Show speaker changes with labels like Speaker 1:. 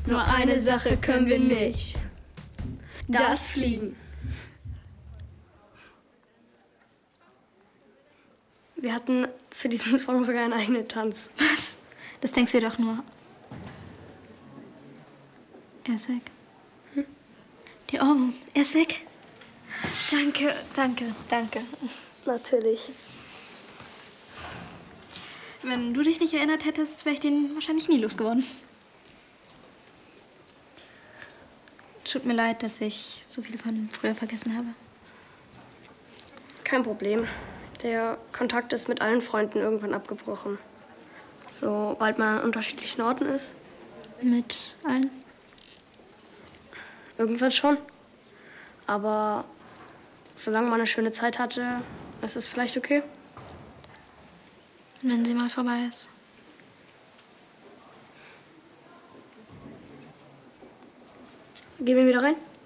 Speaker 1: Nur eine Sache können wir nicht. Das Fliegen. Wir hatten zu diesem Song sogar einen eigenen Tanz.
Speaker 2: Was? Das denkst du doch nur. Er ist weg. Hm? Der Ohrwurm, er ist weg. Danke, danke, danke.
Speaker 1: Natürlich.
Speaker 2: Wenn du dich nicht erinnert hättest, wäre ich den wahrscheinlich nie losgeworden. Tut mir leid, dass ich so viel von früher vergessen habe.
Speaker 1: Kein Problem. Der Kontakt ist mit allen Freunden irgendwann abgebrochen. Sobald man an unterschiedlichen Orten ist.
Speaker 2: Mit allen?
Speaker 1: Irgendwann schon. Aber solange man eine schöne Zeit hatte, ist es vielleicht okay.
Speaker 2: Wenn sie mal vorbei ist.
Speaker 1: Gehen wir wieder rein?